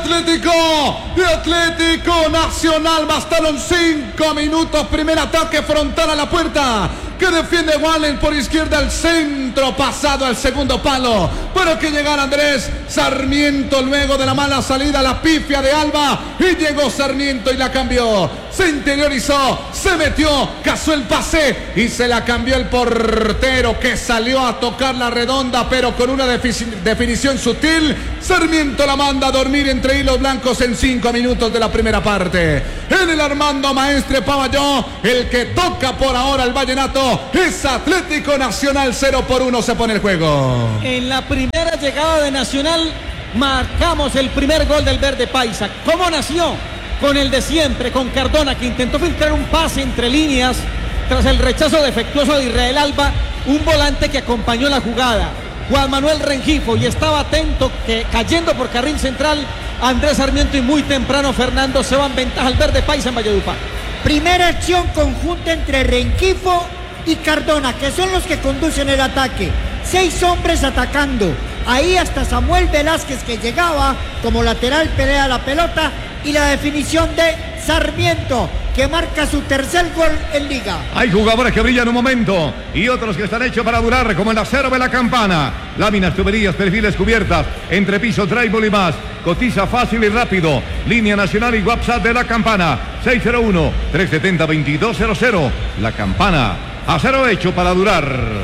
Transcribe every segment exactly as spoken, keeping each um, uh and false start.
Atlético, de Atlético Nacional. Bastaron cinco minutos. Primer ataque frontal a la puerta, que defiende Wallen por izquierda al centro, pasado al segundo palo, para que llegara Andrés Sarmiento luego de la mala salida, la pifia de Alba, y llegó Sarmiento y la cambió, se interiorizó, se metió, cazó el pase y se la cambió el portero, que salió a tocar la redonda, pero con una definición sutil. Sarmiento la manda a dormir entre hilos blancos en cinco minutos de la primera parte. En el Armando Maestre Pavalló, el que toca por ahora el vallenato es Atlético Nacional. Cero por uno se pone el juego. En la primera llegada de Nacional marcamos el primer gol del verde paisa. ¿Cómo nació? Con el de siempre, con Cardona, que intentó filtrar un pase entre líneas tras el rechazo defectuoso de Israel Alba, un volante que acompañó la jugada, Juan Manuel Rengifo, y estaba atento que cayendo por carril central Andrés Sarmiento, y muy temprano Fernando se va en ventaja al verde paisa en Valledupar. Primera acción conjunta entre Rengifo y Cardona, que son los que conducen el ataque. Seis hombres atacando. Ahí hasta Samuel Velázquez, que llegaba como lateral, pelea la pelota, y la definición de Sarmiento, que marca su tercer gol en Liga. Hay jugadores que brillan un momento y otros que están hechos para durar, como el acero de la Campana. Láminas, tuberías, perfiles, cubiertas, entrepiso, drywall y más. Cotiza fácil y rápido. Línea nacional y WhatsApp de la Campana, seis cero uno, tres siete cero, dos dos cero cero. La Campana, acero hecho para durar.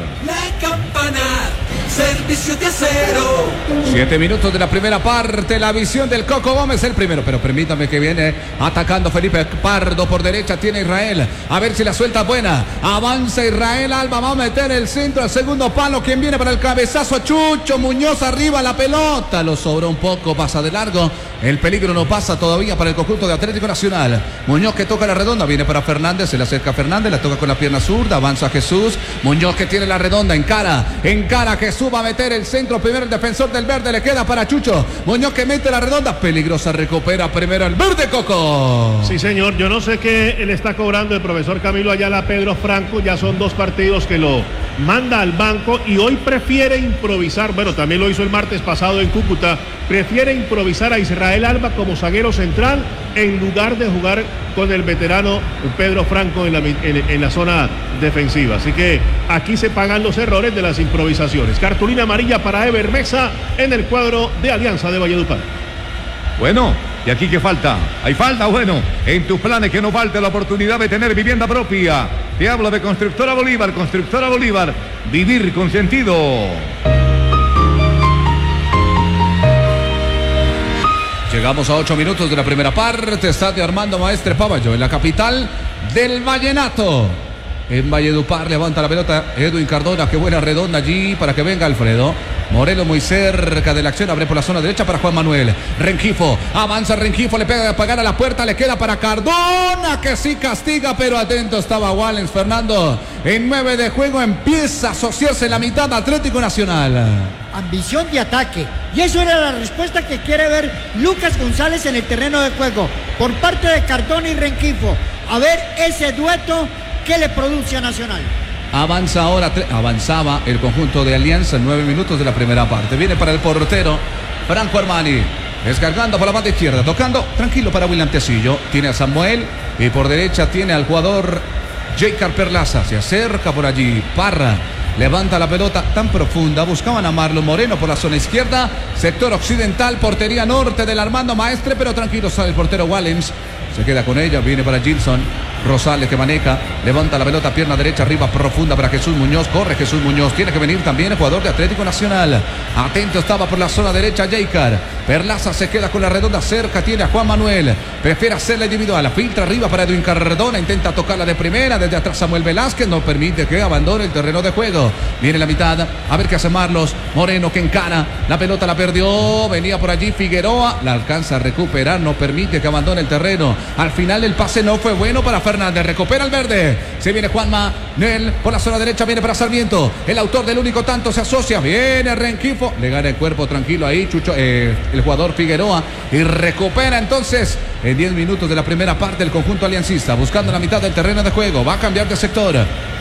La Campana, servicio de acero. Siete minutos de la primera parte. La visión del Coco Gómez, el primero, pero permítame que viene atacando Felipe Pardo por derecha. Tiene Israel, a ver si la suelta buena. Avanza Israel Alba, va a meter el centro al segundo palo. Quien viene para el cabezazo, Chucho Muñoz, arriba la pelota. Lo sobró un poco, pasa de largo. El peligro no pasa todavía para el conjunto de Atlético Nacional. Muñoz, que toca la redonda, viene para Fernández, se le acerca a Fernández, la toca con la pierna zurda, avanza Jesús. Muñoz, que tiene la redonda, encara, encara Jesús, va a meter el centro, primero el defensor del verde, le queda para Chucho. Muñoz, que mete la redonda, peligrosa, recupera primero el verde, Coco. Sí, señor, yo no sé qué le está cobrando el profesor Camilo Ayala a Pedro Franco. Ya son dos partidos que lo manda al banco y hoy prefiere improvisar. Bueno, también lo hizo el martes pasado en Cúcuta. Prefiere improvisar a Israel Alba como zaguero central en lugar de jugar con el veterano Pedro Franco en la, en, en la zona defensiva. Así que aquí se pagan los errores de las improvisaciones. Cartulina amarilla para Ever Mesa en el cuadro de Alianza de Valledupar. Bueno, ¿y aquí qué falta? ¿Hay falta? Bueno, en tus planes que no falte la oportunidad de tener vivienda propia. Te hablo de Constructora Bolívar. Constructora Bolívar, vivir con sentido. Llegamos a ocho minutos de la primera parte. Estadio Armando Maestre Pavalló, en la capital del vallenato. En Valledupar levanta la pelota Edwin Cardona, qué buena redonda allí para que venga Alfredo. Moreno muy cerca de la acción, abre por la zona derecha para Juan Manuel. Rengifo, avanza Rengifo, le pega a pagar a la puerta, le queda para Cardona, que sí castiga, pero atento estaba Wallens. Fernando, en nueve de juego empieza a asociarse en la mitad Atlético Nacional. Ambición de ataque, y eso era la respuesta que quiere ver Lucas González en el terreno de juego por parte de Cardona y Rengifo. A ver ese dueto que le produce a Nacional. Avanza ahora, avanzaba el conjunto de Alianza en nueve minutos de la primera parte. Viene para el portero Franco Armani, descargando por la banda izquierda, tocando tranquilo para William Tecillo. Tiene a Samuel y por derecha tiene al jugador Jacob Perlaza. Se acerca por allí Parra, levanta la pelota tan profunda, buscaban a Marlon Moreno por la zona izquierda, sector occidental, portería norte del Armando Maestre, pero tranquilo sale el portero Wallens. Se queda con ella, viene para Gilson Rosales, que maneja, levanta la pelota, pierna derecha, arriba, profunda para Jesús Muñoz. Corre Jesús Muñoz, tiene que venir también el jugador de Atlético Nacional. Atento estaba por la zona derecha Jacob Perlaza, se queda con la redonda, cerca tiene a Juan Manuel, prefiere hacerla individual, filtra arriba para Edwin Cardona, intenta tocarla de primera, desde atrás Samuel Velázquez, no permite que abandone el terreno de juego. Viene la mitad, a ver qué hace Marlos Moreno, que encara, la pelota la perdió, venía por allí Figueroa, la alcanza a recuperar, no permite que abandone el terreno. Al final el pase no fue bueno para Fernández, recupera el verde, se viene Juanma Nel por la zona derecha, viene para Sarmiento, el autor del único tanto se asocia, viene Rengifo, le gana el cuerpo tranquilo ahí Chucho, eh, el jugador Figueroa, y recupera entonces en diez minutos de la primera parte el conjunto aliancista, buscando la mitad del terreno de juego, va a cambiar de sector.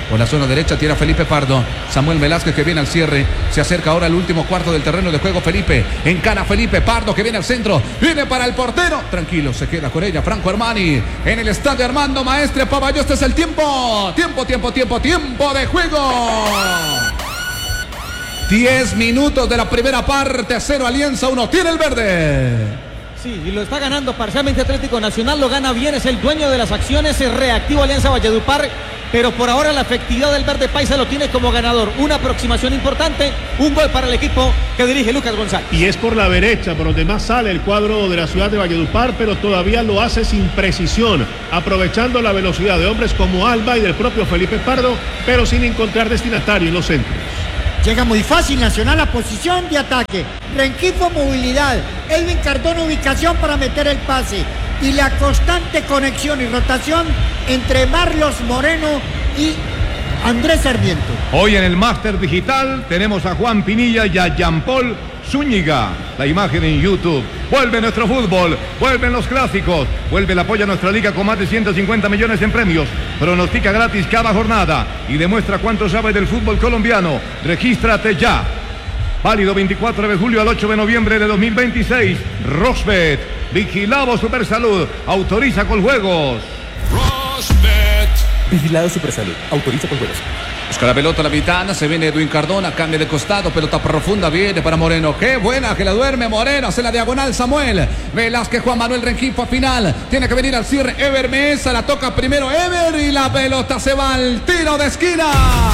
Por la zona derecha tira Felipe Pardo. Samuel Velázquez que viene al cierre. Se acerca ahora al último cuarto del terreno de juego Felipe. Encara Felipe Pardo que viene al centro. Viene para el portero. Tranquilo, se queda con ella Franco Armani. En el estadio Armando Maestre Pavayo. Este es el tiempo. Tiempo, tiempo, tiempo, tiempo de juego. diez minutos de la primera parte. Cero Alianza, uno. Tiene el verde. Sí, y lo está ganando parcialmente Atlético Nacional, lo gana bien, es el dueño de las acciones, es reactivo Alianza Valledupar, pero por ahora la efectividad del verde paisa lo tiene como ganador. Una aproximación importante, un gol para el equipo que dirige Lucas González. Y es por la derecha, por donde más sale el cuadro de la ciudad de Valledupar, pero todavía lo hace sin precisión, aprovechando la velocidad de hombres como Alba y del propio Felipe Pardo, pero sin encontrar destinatario en los centros. Llega muy fácil Nacional a posición de ataque. Rengifo movilidad. Edwin Cardona ubicación para meter el pase. Y la constante conexión y rotación entre Marlos Moreno y Andrés Sarmiento. Hoy en el Máster Digital tenemos a Juan Pinilla y a Jean Paul Zúñiga. La imagen en YouTube. Vuelve nuestro fútbol, vuelven los clásicos, vuelve el apoyo a nuestra liga con más de ciento cincuenta millones en premios. Pronostica gratis cada jornada y demuestra cuánto sabe del fútbol colombiano. Regístrate ya. Válido veinticuatro de julio al ocho de noviembre de dos mil veintiséis. Rosbet, vigilado Supersalud, autoriza con juegos. Rosbet. Vigilado Supersalud, autoriza con juegos. Busca la pelota a la mitad, se viene Edwin Cardona, cambia de costado, pelota profunda, viene para Moreno. Qué buena que la duerme Moreno, hace la diagonal Samuel Velázquez, Juan Manuel Rengifo a final. Tiene que venir al cierre Ever Mesa, la toca primero Ever y la pelota se va al tiro de esquina.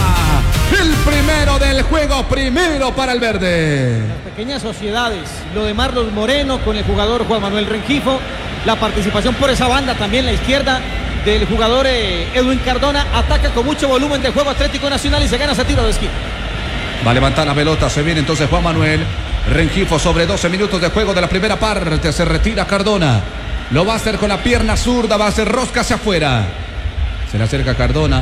El primero del juego, primero para el verde. Las pequeñas sociedades, lo de Marlos Moreno con el jugador Juan Manuel Rengifo, la participación por esa banda también la izquierda del jugador eh, Edwin Cardona, ataca con mucho volumen de juego Atlético Nacional y se gana ese tiro de esquina. Va a levantar la pelota, se viene entonces Juan Manuel Rengifo sobre doce minutos de juego de la primera parte, se retira Cardona, lo va a hacer con la pierna zurda, va a hacer rosca hacia afuera, se le acerca Cardona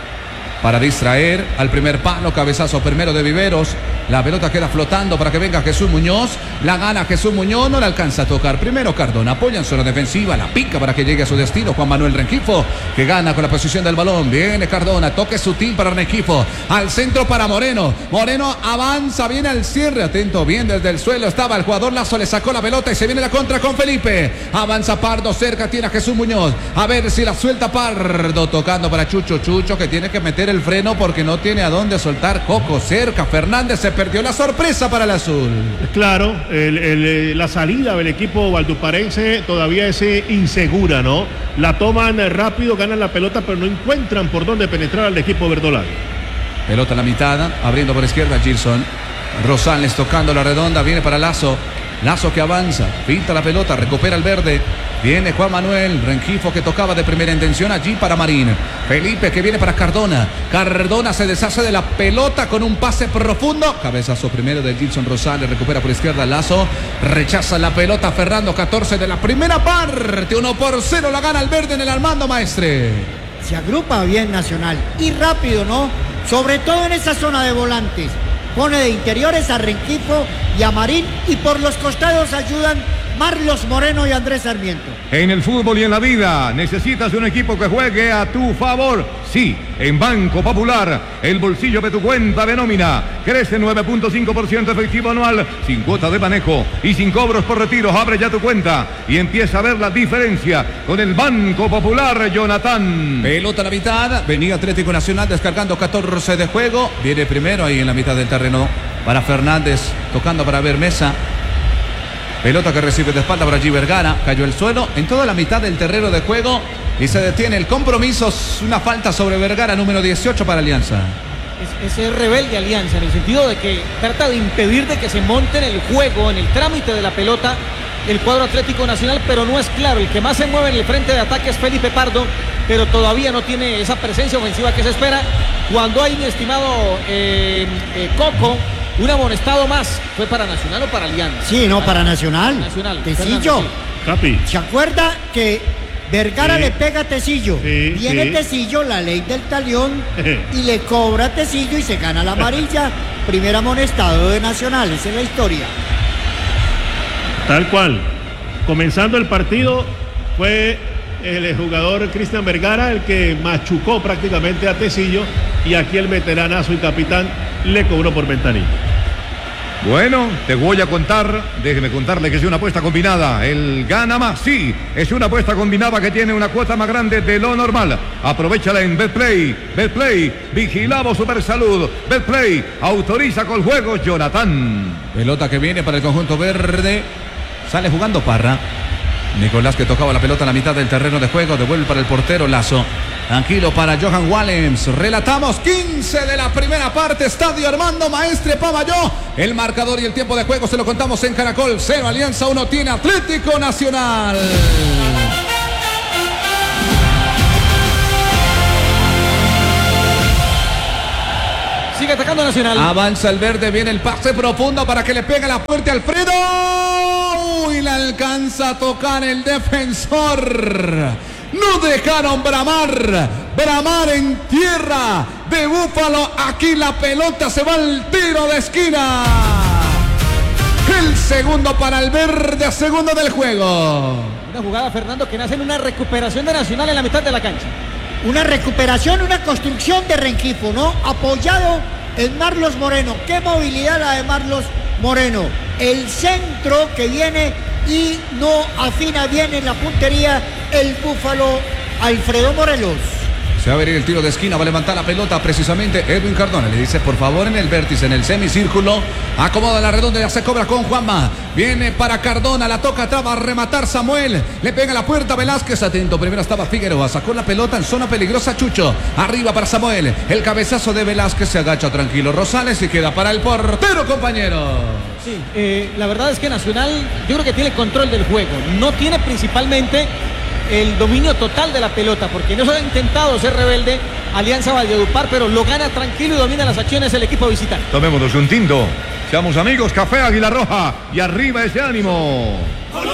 para distraer al primer palo, cabezazo primero de Viveros, la pelota queda flotando para que venga Jesús Muñoz, la gana Jesús Muñoz, no la alcanza a tocar, primero Cardona, apoya en zona defensiva, la pica para que llegue a su destino, Juan Manuel Rengifo, que gana con la posición del balón, viene Cardona, toque sutil para Rengifo, al centro para Moreno, Moreno avanza, viene al cierre, atento, bien desde el suelo estaba el jugador Lazo, le sacó la pelota y se viene la contra con Felipe, avanza Pardo, cerca tiene a Jesús Muñoz, a ver si la suelta Pardo, tocando para Chucho, Chucho que tiene que meter el freno porque no tiene a dónde soltar. Coco cerca, Fernández se perdió la sorpresa para el azul. Claro, el, el, la salida del equipo valduparense todavía es insegura, ¿no? La toman rápido, ganan la pelota, pero no encuentran por dónde penetrar al equipo verdolaga. Pelota en la mitad, abriendo por izquierda Gilson Rosales tocando la redonda, viene para Lazo. Lazo que avanza, pinta la pelota, recupera el verde. Viene Juan Manuel Rengifo que tocaba de primera intención allí para Marín. Felipe que viene para Cardona. Cardona se deshace de la pelota con un pase profundo. Cabezazo primero de Gilson Rosales, recupera por izquierda Lazo. Rechaza la pelota Fernando catorce de la primera parte. uno por cero la gana el verde en el Armando Maestre. Se agrupa bien Nacional y rápido, ¿no? Sobre todo en esa zona de volantes. Pone de interiores a Rengifo y a Marín y por los costados ayudan Marlos Moreno y Andrés Sarmiento. En el fútbol y en la vida necesitas un equipo que juegue a tu favor. Sí, en Banco Popular, el bolsillo de tu cuenta de nómina crece nueve punto cinco por ciento efectivo anual, sin cuota de manejo y sin cobros por retiros. Abre ya tu cuenta y empieza a ver la diferencia con el Banco Popular, Jonathan. Pelota a la mitad, venía Atlético Nacional descargando catorce de juego. Viene primero ahí en la mitad del terreno para Fernández, tocando para ver Mesa. Pelota que recibe de espalda para G. Vergara, cayó el suelo en toda la mitad del terreno de juego y se detiene el compromiso, una falta sobre Vergara, número dieciocho para Alianza. Es, es rebelde Alianza, en el sentido de que trata de impedir de que se monte en el juego, en el trámite de la pelota, el cuadro Atlético Nacional, pero no es claro, el que más se mueve en el frente de ataque es Felipe Pardo, pero todavía no tiene esa presencia ofensiva que se espera. Cuando hay mi estimado eh, eh, Coco, un amonestado más, ¿fue para Nacional o para Alianza? Sí, no, para Nacional. Nacional. Tecillo. Sí. Capi. ¿Se acuerda que Vergara sí. le pega a Tecillo? Sí, Viene sí. Tecillo, la ley del talión, y le cobra a Tecillo y se gana la amarilla. Primer amonestado de Nacional, esa es la historia. Tal cual. Comenzando el partido fue el jugador Cristian Vergara el que machucó prácticamente a Tecillo y aquí el veteranazo y capitán le cobró por ventanilla. Bueno, te voy a contar, déjeme contarle que es una apuesta combinada. El gana más, sí, es una apuesta combinada que tiene una cuota más grande de lo normal. Aprovechala en Betplay. Betplay, vigilamos Supersalud. Betplay, autoriza con juegos Jonathan. Pelota que viene para el conjunto verde. Sale jugando Parra. Nicolás que tocaba la pelota en la mitad del terreno de juego. Devuelve para el portero Lazo. Tranquilo para Johan Willems. Relatamos quince de la primera parte. Estadio Armando Maestre Pavalló. El marcador y el tiempo de juego se lo contamos en Caracol. Cero Alianza, uno tiene Atlético Nacional. Sigue atacando Nacional. Avanza el verde. Viene el pase profundo para que le pegue la fuerte Alfredo. Y la alcanza a tocar el defensor. No dejaron bramar, bramar en tierra de Búfalo. Aquí la pelota se va al tiro de esquina. El segundo para el verde, segundo del juego. Una jugada, Fernando, que nace en una recuperación de Nacional en la mitad de la cancha. Una recuperación, una construcción de Rengifo, ¿no? Apoyado en Marlos Moreno. Qué movilidad la de Marlos Moreno. El centro que viene y no afina bien en la puntería el Búfalo Alfredo Morelos. Se va a venir el tiro de esquina, va a levantar la pelota precisamente Edwin Cardona. Le dice por favor en el vértice, en el semicírculo. Acomoda la redonda, ya se cobra con Juanma. Viene para Cardona, la toca atrás, va a rematar Samuel. Le pega la puerta Velázquez, atento. Primero estaba Figueroa, sacó la pelota en zona peligrosa Chucho. Arriba para Samuel. El cabezazo de Velázquez, se agacha tranquilo Rosales y queda para el portero, compañero. Sí, eh, la verdad es que Nacional yo creo que tiene control del juego. No tiene principalmente el dominio total de la pelota, porque no se ha intentado ser rebelde Alianza Valledupar, pero lo gana tranquilo y domina las acciones el equipo visitante. Tomémonos un tinto. Seamos amigos, Café Águila Roja y arriba ese ánimo.